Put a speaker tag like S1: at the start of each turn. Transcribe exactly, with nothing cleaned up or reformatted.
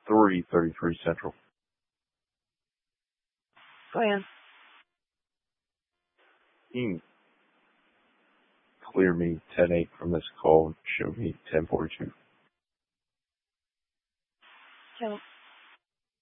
S1: three thirty-three Central.
S2: Go ahead.
S1: You can clear me ten eight from this call and show me ten forty-two.
S2: So